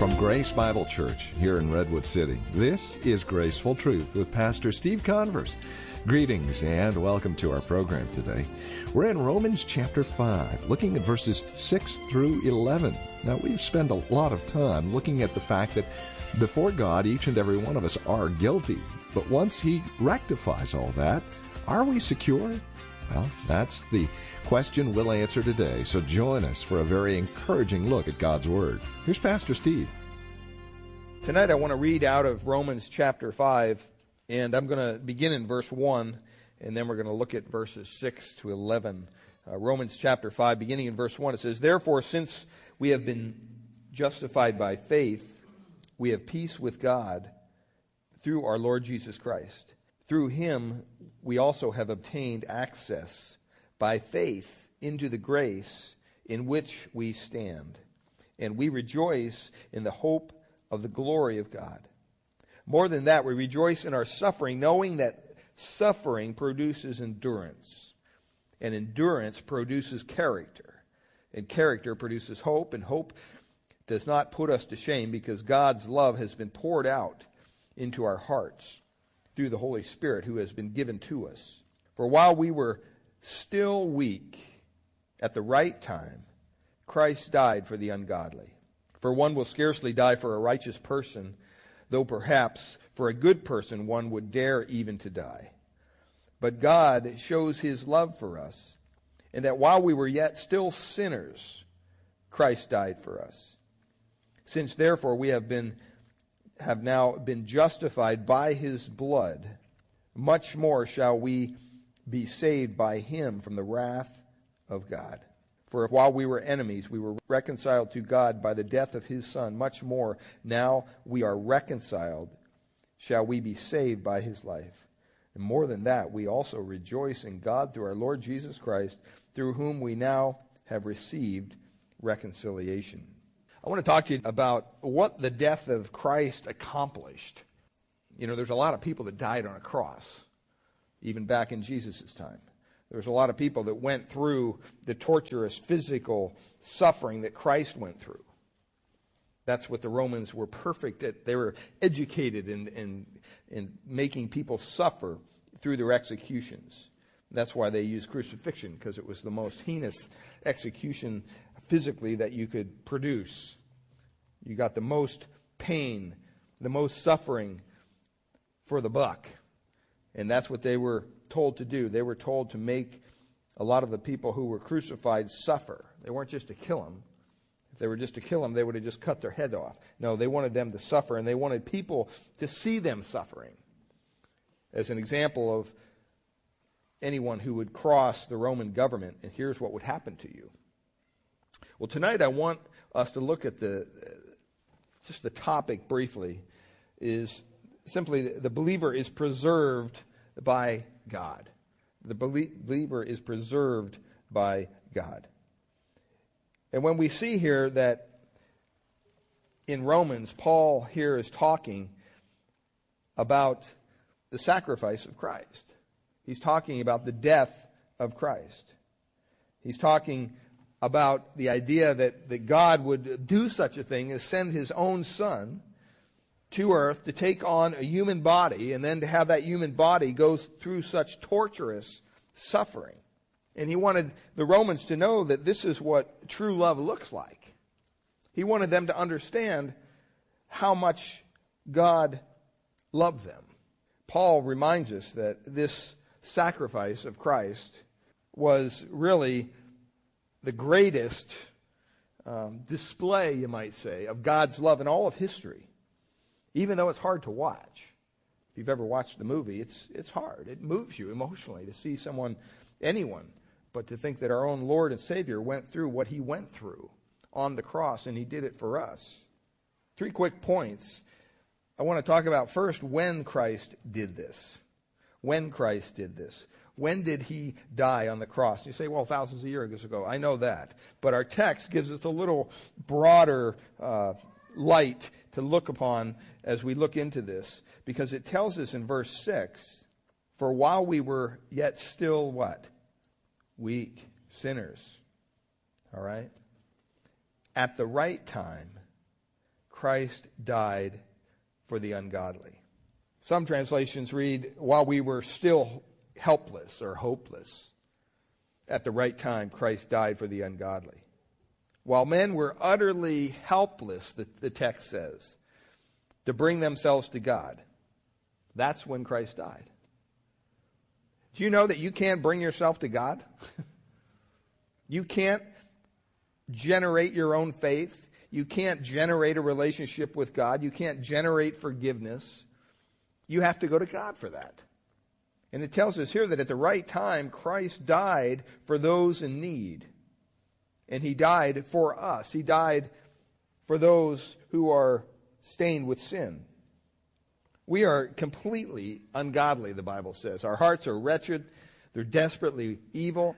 From Grace Bible Church here in Redwood City, this is Graceful Truth with Pastor Steve Converse. Greetings and welcome to our program today. We're in Romans chapter 5, looking at verses 6 through 11. Now, we've spent a lot of time looking at the fact that before God, each and every one of us are guilty. But once He rectifies all that, are we secure? Well, that's the question we'll answer today. So join us for a very encouraging look at God's Word. Here's Pastor Steve. Tonight I want to read out of Romans chapter 5, and I'm going to begin in verse 1, and then we're going to look at verses 6 to 11. Romans chapter 5, beginning in verse 1, it says, "Therefore, since we have been justified by faith, we have peace with God through our Lord Jesus Christ. Through Him we also have obtained access by faith into the grace in which we stand, and we rejoice in the hope of the glory of God. More than that, we rejoice in our suffering, knowing that suffering produces endurance, and endurance produces character, and character produces hope, and hope does not put us to shame, because God's love has been poured out into our hearts through the Holy Spirit who has been given to us. For while we were still weak, at the right time, Christ died for the ungodly. For one will scarcely die for a righteous person, though perhaps for a good person one would dare even to die. But God shows His love for us, and that while we were yet still sinners, Christ died for us. Since therefore we have now been justified by His blood, much more shall we be saved by Him from the wrath of God. For if while we were enemies, we were reconciled to God by the death of His Son, much more now we are reconciled, shall we be saved by His life. And more than that, we also rejoice in God through our Lord Jesus Christ, through whom we now have received reconciliation." I want to talk to you about what the death of Christ accomplished. You know, there's a lot of people that died on a cross, even back in Jesus' time. There's a lot of people that went through the torturous physical suffering that Christ went through. That's what the Romans were perfect at. They were educated in making people suffer through their executions. That's why they used crucifixion, because it was the most heinous execution physically that you could produce. You got the most pain, the most suffering for the buck. And that's what they were told to do. They were told to make a lot of the people who were crucified suffer. They weren't just to kill them. If they were just to kill them, they would have just cut their head off. No, they wanted them to suffer, and they wanted people to see them suffering. As an example of anyone who would cross the Roman government, and here's what would happen to you. Well, tonight I want us to look at the topic briefly, is simply the believer is preserved by God. The believer is preserved by God. And when we see here that in Romans, Paul here is talking about the sacrifice of Christ. He's talking about the death of Christ. He's talking about the idea that God would do such a thing as send His own Son to earth to take on a human body, and then to have that human body go through such torturous suffering. And He wanted the Romans to know that this is what true love looks like. He wanted them to understand how much God loved them. Paul reminds us that this sacrifice of Christ was really the greatest display, you might say, of God's love in all of history. Even though it's hard to watch. If you've ever watched the movie, it's hard. It moves you emotionally to see anyone, but to think that our own Lord and Savior went through what He went through on the cross, and He did it for us. 3 quick points. I want to talk about first when Christ did this. When Christ did this. When did He die on the cross? You say, well, thousands of years ago. I know that. But our text gives us a little broader light to look upon as we look into this, because it tells us in verse 6, for while we were yet still what? Weak sinners. All right? At the right time, Christ died for the ungodly. Some translations read, while we were still helpless or hopeless, at the right time Christ died for the ungodly. While men were utterly helpless, the text says, to bring themselves to God, that's when Christ died. Do you know that you can't bring yourself to God? You can't generate your own faith. You can't generate a relationship with God. You can't generate forgiveness. You have to go to God for that. And it tells us here that at the right time, Christ died for those in need. And he died for us. He died for those who are stained with sin. We are completely ungodly, the Bible says. Our hearts are wretched. They're desperately evil.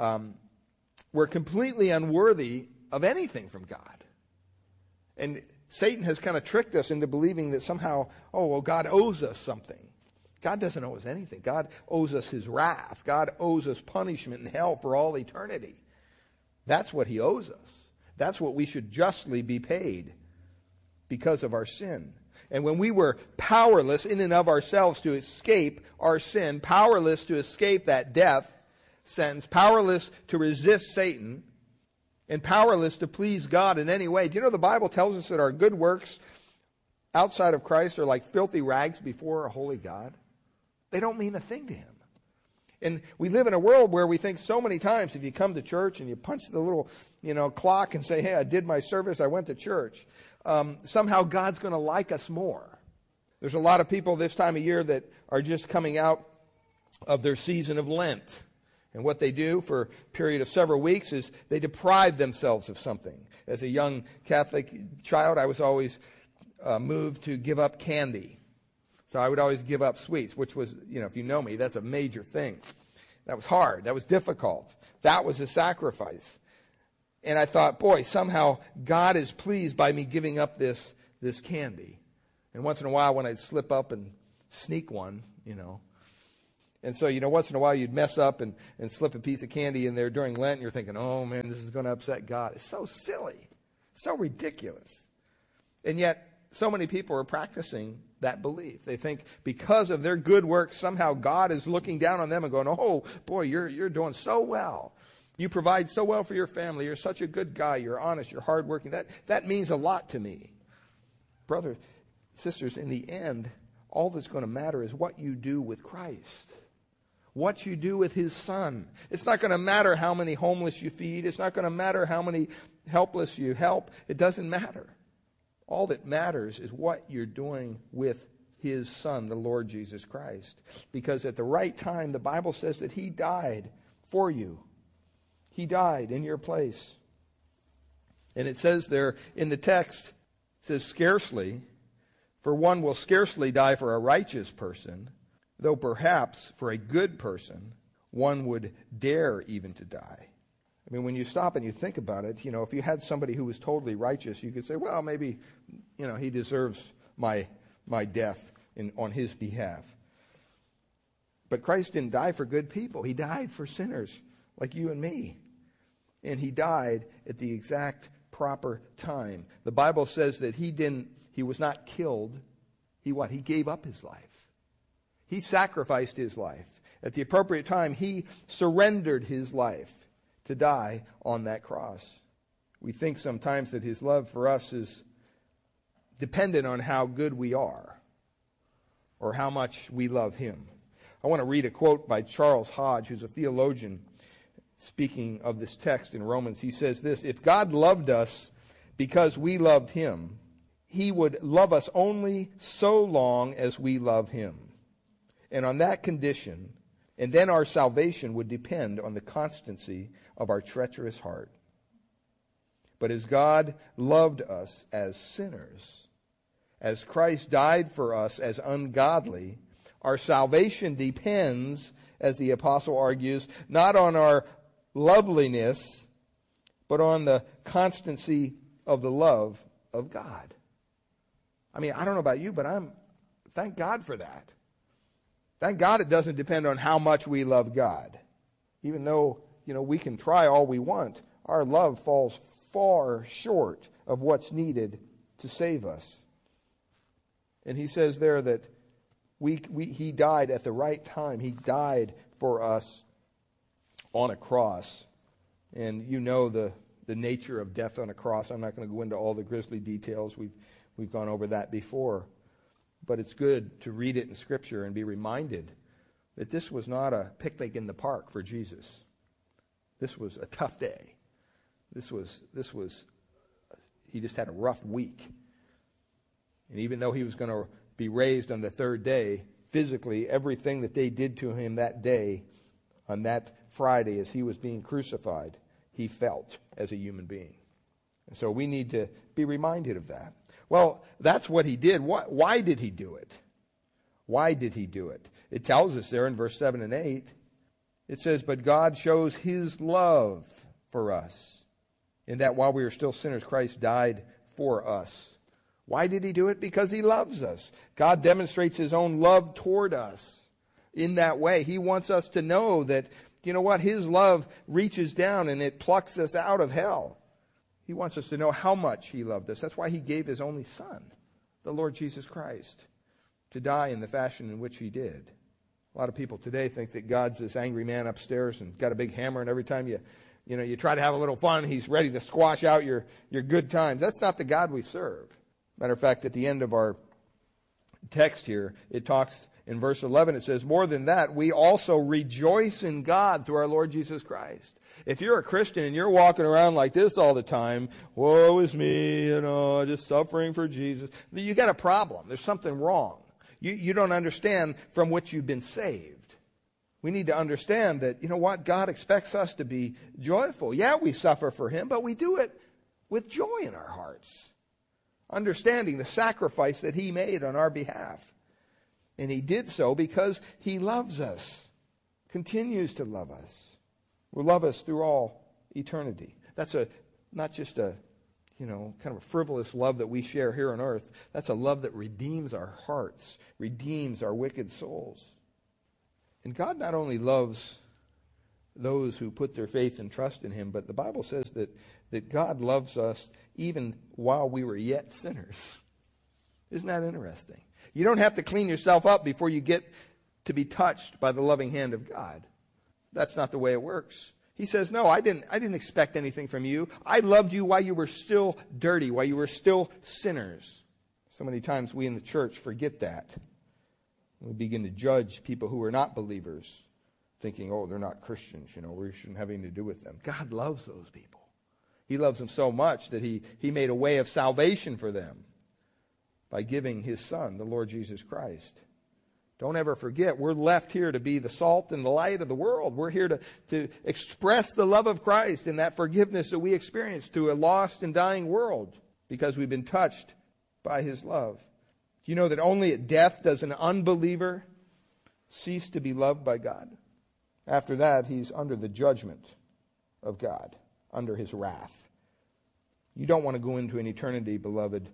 We're completely unworthy of anything from God. And Satan has kind of tricked us into believing that somehow, God owes us something. God doesn't owe us anything. God owes us his wrath. God owes us punishment in hell for all eternity. That's what he owes us. That's what we should justly be paid because of our sin. And when we were powerless in and of ourselves to escape our sin, powerless to escape that death sentence, powerless to resist Satan, and powerless to please God in any way. Do you know the Bible tells us that our good works outside of Christ are like filthy rags before a holy God? They don't mean a thing to him. And we live in a world where we think so many times if you come to church and you punch the little, clock and say, hey, I did my service, I went to church, somehow God's going to like us more. There's a lot of people this time of year that are just coming out of their season of Lent. And what they do for a period of several weeks is they deprive themselves of something. As a young Catholic child, I was always moved to give up candy. So I would always give up sweets, which was, if you know me, that's a major thing. That was hard. That was difficult. That was a sacrifice. And I thought, boy, somehow God is pleased by me giving up this candy. And once in a while when I'd slip up and sneak one, And so, once in a while you'd mess up and slip a piece of candy in there during Lent, and you're thinking, oh man, this is going to upset God. It's so silly. So ridiculous. And yet, so many people are practicing that belief. They think because of their good works, somehow God is looking down on them and going, oh, boy, you're doing so well. You provide so well for your family. You're such a good guy. You're honest. You're hardworking. That means a lot to me. Brothers, sisters, in the end, all that's going to matter is what you do with Christ. What you do with his son. It's not going to matter how many homeless you feed. It's not going to matter how many helpless you help. It doesn't matter. All that matters is what you're doing with his son, the Lord Jesus Christ. Because at the right time, the Bible says that he died for you. He died in your place. And it says there in the text, it says scarcely, for one will scarcely die for a righteous person, though perhaps for a good person, one would dare even to die. I mean, when you stop and you think about it, if you had somebody who was totally righteous, you could say, well, maybe, he deserves my death on his behalf. But Christ didn't die for good people. He died for sinners like you and me. And he died at the exact proper time. The Bible says that he was not killed. He gave up his life. He sacrificed his life. At the appropriate time, he surrendered his life to die on that cross. We think sometimes that his love for us is dependent on how good we are or how much we love him. I want to read a quote by Charles Hodge, who's a theologian, speaking of this text in Romans. He says this: if God loved us because we loved him, he would love us only so long as we love him. And on that condition, and then our salvation would depend on the constancy of our treacherous heart. But as God loved us as sinners, as Christ died for us as ungodly, our salvation depends, as the apostle argues, not on our loveliness, but on the constancy of the love of God. I mean, I don't know about you, but thank God for that. Thank God it doesn't depend on how much we love God. Even though, we can try all we want, our love falls far short of what's needed to save us. And he says there that he died at the right time. He died for us on a cross. And you know the nature of death on a cross. I'm not going to go into all the grisly details. We've gone over that before. But it's good to read it in Scripture and be reminded that this was not a picnic in the park for Jesus. This was a tough day. This was he just had a rough week. And even though he was going to be raised on the third day, physically, everything that they did to him that day, on that Friday as he was being crucified, he felt as a human being. And so we need to be reminded of that. Well, that's what he did. Why did he do it? Why did he do it? It tells us there in verse 7 and 8. It says, "But God shows his love for us, in that while we were still sinners, Christ died for us." Why did he do it? Because he loves us. God demonstrates his own love toward us in that way. He wants us to know that, you know what, his love reaches down and it plucks us out of hell. He wants us to know how much he loved us. That's why he gave his only Son, the Lord Jesus Christ, to die in the fashion in which he did. A lot of people today think that God's this angry man upstairs and got a big hammer, and every time you try to have a little fun, he's ready to squash out your good times. That's not the God we serve. Matter of fact, at the end of our text here, it talks in verse 11, it says, "More than that, we also rejoice in God through our Lord Jesus Christ." If you're a Christian and you're walking around like this all the time, woe is me, just suffering for Jesus, you got a problem. There's something wrong. You don't understand from which you've been saved. We need to understand that, God expects us to be joyful. Yeah, we suffer for him, but we do it with joy in our hearts, understanding the sacrifice that he made on our behalf. And he did so because he loves us, continues to love us, will love us through all eternity. That's not just a kind of a frivolous love that we share here on earth. That's a love that redeems our hearts, redeems our wicked souls. And God not only loves those who put their faith and trust in him, but the Bible says that God loves us even while we were yet sinners. Isn't that interesting? You don't have to clean yourself up before you get to be touched by the loving hand of God. That's not the way it works. He says, no, I didn't expect anything from you. I loved you while you were still dirty, while you were still sinners. So many times we in the church forget that. We begin to judge people who are not believers, thinking, they're not Christians, we shouldn't have anything to do with them. God loves those people. He loves them so much that he made a way of salvation for them by giving his Son, the Lord Jesus Christ. Don't ever forget, we're left here to be the salt and the light of the world. We're here to express the love of Christ and that forgiveness that we experience to a lost and dying world because we've been touched by his love. Do you know that only at death does an unbeliever cease to be loved by God? After that, he's under the judgment of God, under his wrath. You don't want to go into an eternity, beloved,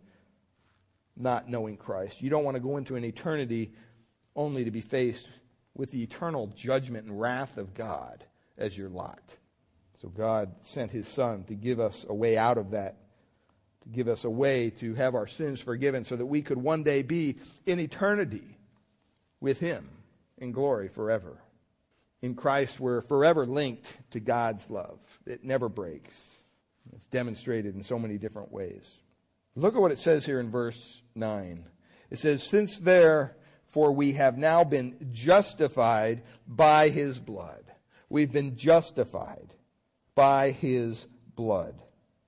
not knowing Christ. You don't want to go into an eternity only to be faced with the eternal judgment and wrath of God as your lot. So God sent his Son to give us a way out of that, to give us a way to have our sins forgiven so that we could one day be in eternity with him in glory forever. In Christ, we're forever linked to God's love. It never breaks. It's demonstrated in so many different ways. Look at what it says here in verse 9. It says, "Since therefore we have now been justified by his blood." We've been justified by his blood.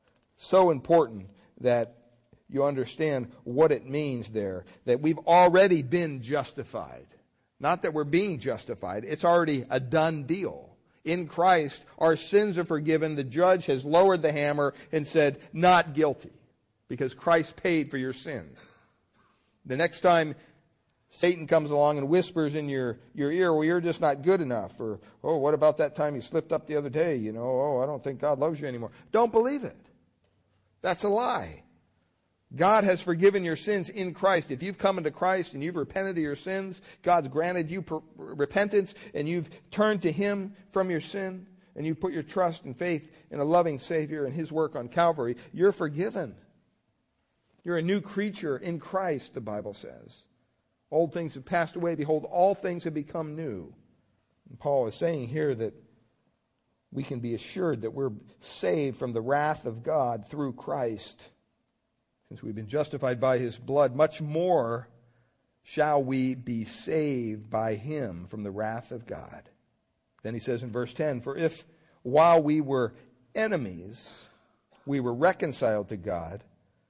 So important that you understand what it means there, that we've already been justified. Not that we're being justified. It's already a done deal. In Christ, our sins are forgiven. The judge has lowered the hammer and said, not guilty, because Christ paid for your sin. The next time Satan comes along and whispers in your ear, well, you're just not good enough. Or, what about that time you slipped up the other day? I don't think God loves you anymore. Don't believe it. That's a lie. God has forgiven your sins in Christ. If you've come into Christ and you've repented of your sins, God's granted you repentance and you've turned to him from your sin and you've put your trust and faith in a loving Savior and his work on Calvary, you're forgiven. You're a new creature in Christ, the Bible says. Old things have passed away. Behold, all things have become new. And Paul is saying here that we can be assured that we're saved from the wrath of God through Christ. Since we've been justified by His blood, much more shall we be saved by Him from the wrath of God. Then he says in verse 10, for if while we were enemies, we were reconciled to God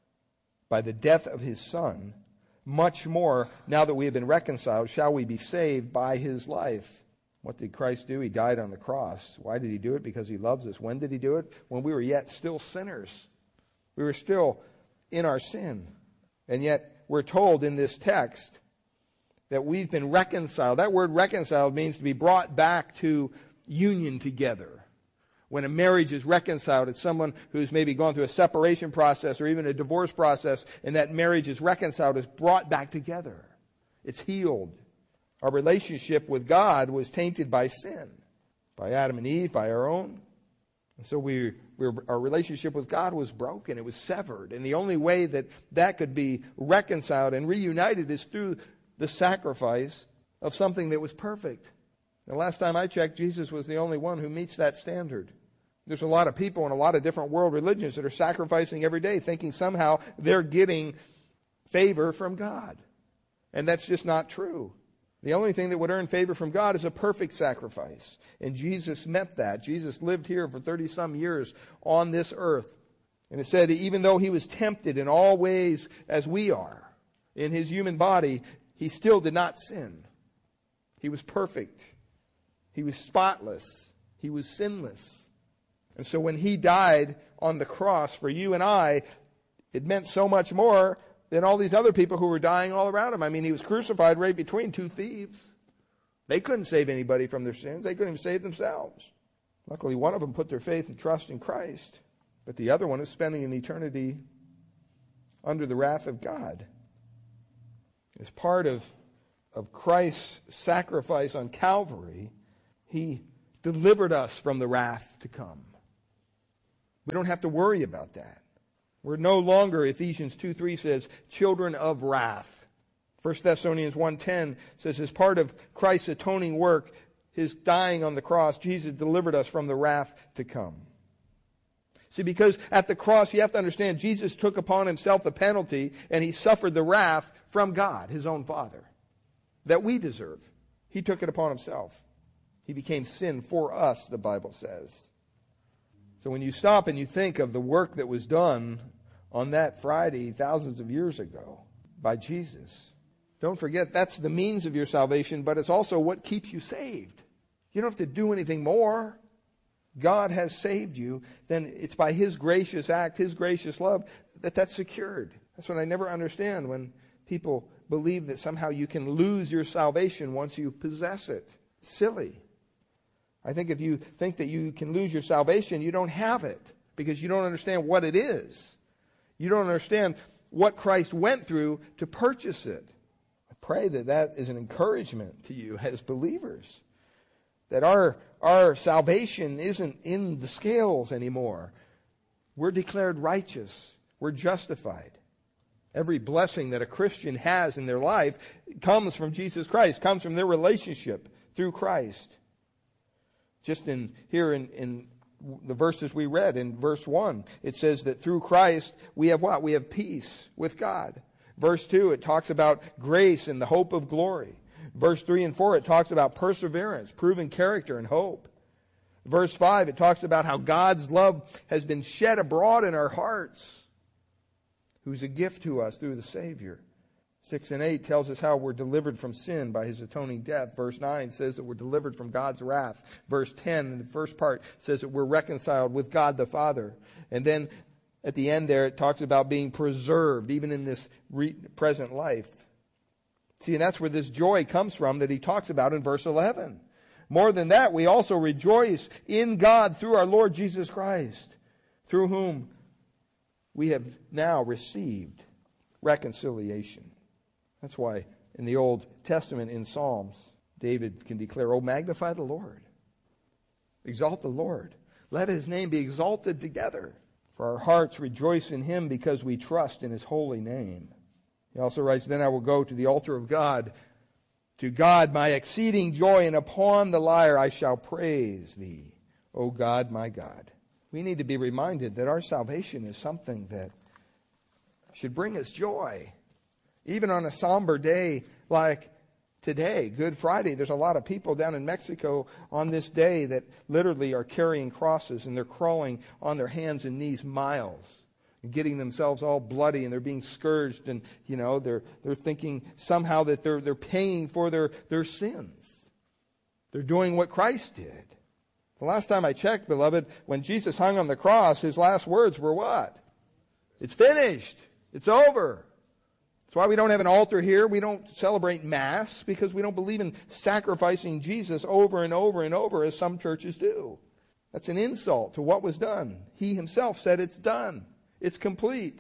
by the death of His Son, much more, now that we have been reconciled, shall we be saved by His life. What did Christ do? He died on the cross. Why did He do it? Because He loves us. When did He do it? When we were yet still sinners. We were still in our sin. And yet we're told in this text that we've been reconciled. That word reconciled means to be brought back to union together. When a marriage is reconciled, it's someone who's maybe gone through a separation process or even a divorce process, and that marriage is reconciled, is brought back together. It's healed. Our relationship with God was tainted by sin, by Adam and Eve, by our own. And so our relationship with God was broken. It was severed. And the only way that could be reconciled and reunited is through the sacrifice of something that was perfect. The last time I checked, Jesus was the only one who meets that standard. There's a lot of people in a lot of different world religions that are sacrificing every day, thinking somehow they're getting favor from God. And that's just not true. The only thing that would earn favor from God is a perfect sacrifice. And Jesus met that. Jesus lived here for 30-some years on this earth. And it said, even though He was tempted in all ways as we are, in His human body, He still did not sin. He was perfect. He was spotless. He was sinless. And so when He died on the cross for you and I, it meant so much more than all these other people who were dying all around Him. I mean, He was crucified right between two thieves. They couldn't save anybody from their sins. They couldn't even save themselves. Luckily, one of them put their faith and trust in Christ. But the other one is spending an eternity under the wrath of God. As part of Christ's sacrifice on Calvary, He delivered us from the wrath to come. We don't have to worry about that. We're no longer, Ephesians 2:3 says, children of wrath. 1 Thessalonians 1:10 says, as part of Christ's atoning work, His dying on the cross, Jesus delivered us from the wrath to come. See, because at the cross, you have to understand, Jesus took upon Himself the penalty, and He suffered the wrath from God, His own Father, that we deserve. He took it upon Himself. He became sin for us, the Bible says. So when you stop and you think of the work that was done on that Friday thousands of years ago by Jesus, don't forget that's the means of your salvation, but it's also what keeps you saved. You don't have to do anything more. God has saved you. Then it's by His gracious act, His gracious love, that's secured. That's what I never understand when people believe that somehow you can lose your salvation once you possess it. Silly. I think if you think that you can lose your salvation, you don't have it because you don't understand what it is. You don't understand what Christ went through to purchase it. I pray that is an encouragement to you as believers, that our salvation isn't in the scales anymore. We're declared righteous. We're justified. Every blessing that a Christian has in their life comes from Jesus Christ, comes from their relationship through Christ. Just in the verses we read, in verse 1, it says that through Christ we have what? We have peace with God. Verse 2, it talks about grace and the hope of glory. Verse 3 and 4, it talks about perseverance, proven character, and hope. Verse 5, it talks about how God's love has been shed abroad in our hearts, who's a gift to us through the Savior. 6 and 8 tells us how we're delivered from sin by His atoning death. Verse 9 says that we're delivered from God's wrath. Verse 10, in the first part, says that we're reconciled with God the Father. And then at the end there, it talks about being preserved, even in this present life. See, and that's where this joy comes from that he talks about in verse 11. More than that, we also rejoice in God through our Lord Jesus Christ, through whom we have now received reconciliation. That's why in the Old Testament, in Psalms, David can declare, "Oh, magnify the Lord. Exalt the Lord. Let His name be exalted together. For our hearts rejoice in him because we trust in his holy name. He also writes, then I will go to the altar of God, to God my exceeding joy, and upon the lyre I shall praise thee, O God, my God. We need to be reminded that our salvation is something that should bring us joy. Even on a somber day like today, Good Friday, there's a lot of people down in Mexico on this day that literally are carrying crosses, and they're crawling on their hands and knees miles, and getting themselves all bloody, and they're being scourged, and they're thinking somehow that they're paying for their sins. They're doing what Christ did. The last time I checked, beloved, when Jesus hung on the cross, his last words were what? It's finished. It's over. That's why we don't have an altar here. We don't celebrate Mass, because we don't believe in sacrificing Jesus over and over and over as some churches do. That's an insult to what was done. He himself said it's done. It's complete.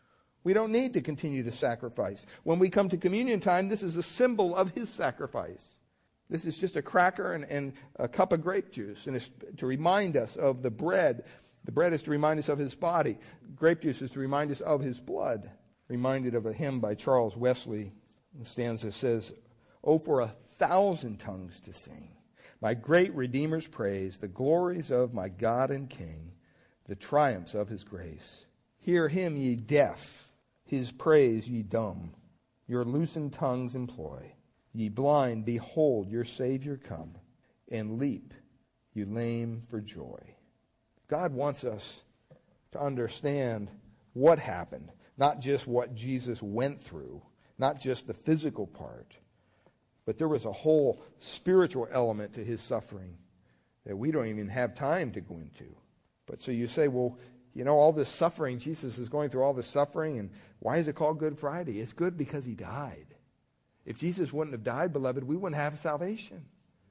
We don't need to continue to sacrifice. When we come to communion time, this is a symbol of his sacrifice. This is just a cracker and a cup of grape juice, and it's to remind us of the bread. The bread is to remind us of his body. Grape juice is to remind us of his blood. Reminded of a hymn by Charles Wesley. The stanza says, "Oh, for 1,000 tongues to sing my great Redeemer's praise, the glories of my God and King, the triumphs of his grace. Hear him, ye deaf, his praise, ye dumb. Your loosened tongues employ. Ye blind, behold your Savior come, and leap, you lame, for joy." God wants us to understand what happened, not just what Jesus went through, not just the physical part, but there was a whole spiritual element to his suffering that we don't even have time to go into. But so you say, well, all this suffering, Jesus is going through all this suffering, and why is it called Good Friday? It's good because he died. If Jesus wouldn't have died, beloved, we wouldn't have salvation.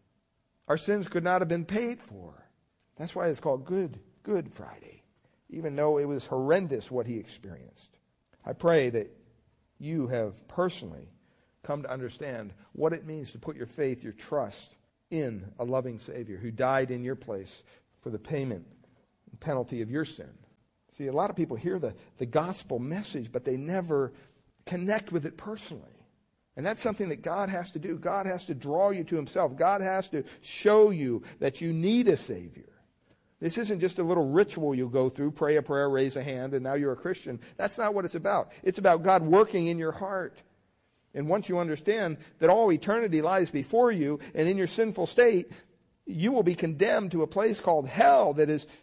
Our sins could not have been paid for. That's why it's called Good Friday, even though it was horrendous what he experienced. I pray that you have personally come to understand what it means to put your faith, your trust in a loving Savior who died in your place for the payment and penalty of your sin. See, a lot of people hear the gospel message, but they never connect with it personally. And that's something that God has to do. God has to draw you to himself. God has to show you that you need a Savior. This isn't just a little ritual you'll go through, pray a prayer, raise a hand, and now you're a Christian. That's not what it's about. It's about God working in your heart. And once you understand that all eternity lies before you, and in your sinful state, you will be condemned to a place called hell that is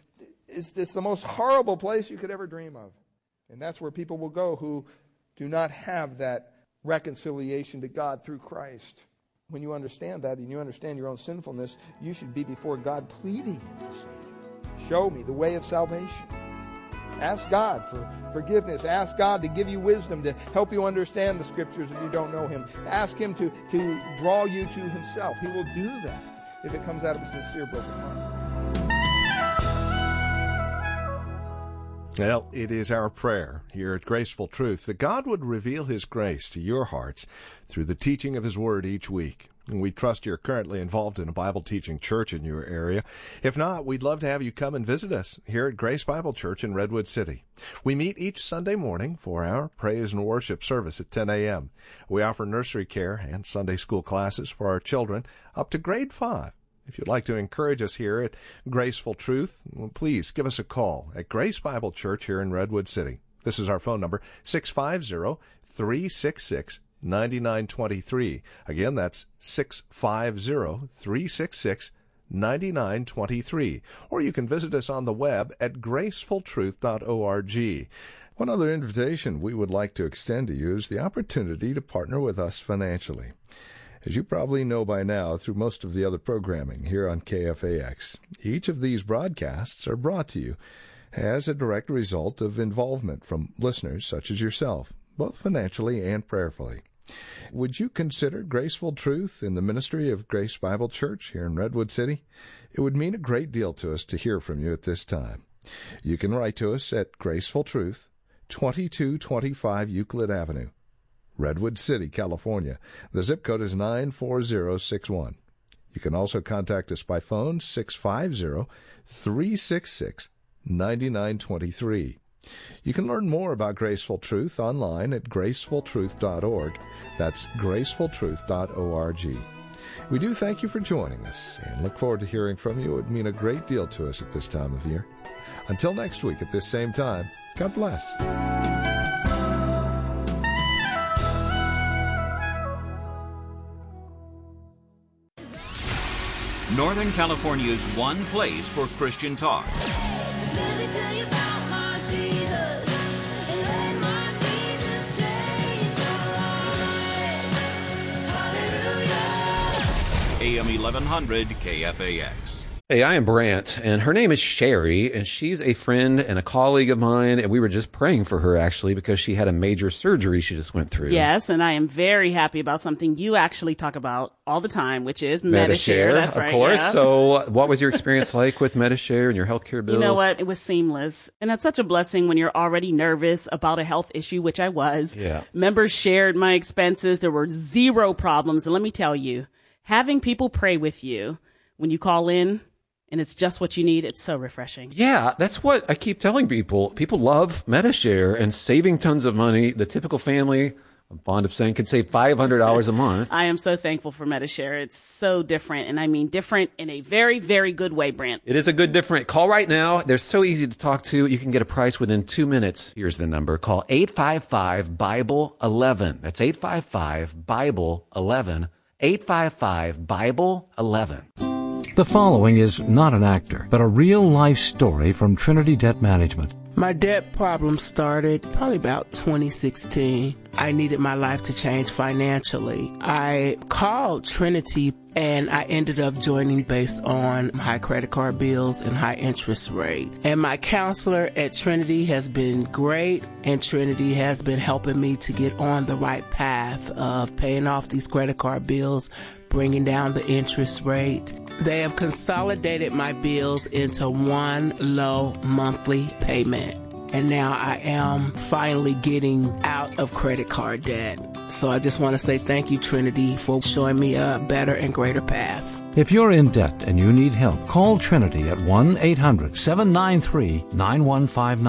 the most horrible place you could ever dream of. And that's where people will go who do not have that reconciliation to God through Christ. When you understand that and you understand your own sinfulness, you should be before God pleading him to save you. Show me the way of salvation. Ask God for forgiveness. Ask God to give you wisdom to help you understand the Scriptures if you don't know him. Ask him to draw you to himself. He will do that if it comes out of a sincere, broken heart. Well, it is our prayer here at Graceful Truth that God would reveal his grace to your hearts through the teaching of his word each week. And we trust you're currently involved in a Bible teaching church in your area. If not, we'd love to have you come and visit us here at Grace Bible Church in Redwood City. We meet each Sunday morning for our praise and worship service at 10 a.m. We offer nursery care and Sunday school classes for our children up to grade 5. If you'd like to encourage us here at Graceful Truth, please give us a call at Grace Bible Church here in Redwood City. This is our phone number, 650-366-9923. Again, that's 650-366-9923. Or you can visit us on the web at gracefultruth.org. One other invitation we would like to extend to you is the opportunity to partner with us financially. As you probably know by now through most of the other programming here on KFAX, each of these broadcasts are brought to you as a direct result of involvement from listeners such as yourself, both financially and prayerfully. Would you consider Graceful Truth in the ministry of Grace Bible Church here in Redwood City? It would mean a great deal to us to hear from you at this time. You can write to us at Graceful Truth, 2225 Euclid Avenue, Redwood City, California. The zip code is 94061. You can also contact us by phone, 650-366-9923. 9923. You can learn more about Graceful Truth online at gracefultruth.org. That's gracefultruth.org. We do thank you for joining us and look forward to hearing from you. It would mean a great deal to us at this time of year. Until next week at this same time, God bless. Northern California's one place for Christian talk. Let me tell you about my Jesus, and let my Jesus change your life. Hallelujah. AM 1100 KFAX. Hey, I am Brant, and her name is Sherry, and she's a friend and a colleague of mine, and we were just praying for her, actually, because she had a major surgery she just went through. Yes, and I am very happy about something you actually talk about all the time, which is Medi-Share. That's right, of course. yeah. So what was your experience like with Medi-Share and your healthcare bills? You know what? It was seamless. And that's such a blessing when you're already nervous about a health issue, which I was. Yeah. Members shared my expenses. There were zero problems. And let me tell you, having people pray with you when you call in, and it's just what you need, it's so refreshing. Yeah, that's what I keep telling people. People love Medi-Share and saving tons of money. The typical family, I'm fond of saying, could save $500 a month. I am so thankful for Medi-Share. It's so different, and I mean different in a very, very good way, Brant. It is a good different. Call right now. They're so easy to talk to. You can get a price within 2 minutes. Here's the number. Call 855-BIBLE-11. That's 855-BIBLE-11. 855-BIBLE-11. The following is not an actor, but a real-life story from Trinity Debt Management. My debt problem started probably about 2016. I needed my life to change financially. I called Trinity and I ended up joining based on high credit card bills and high interest rate. And my counselor at Trinity has been great, and Trinity has been helping me to get on the right path of paying off these credit card bills, bringing down the interest rate. They have consolidated my bills into one low monthly payment. And now I am finally getting out of credit card debt. So I just want to say thank you, Trinity, for showing me a better and greater path. If you're in debt and you need help, call Trinity at 1-800-793-9159.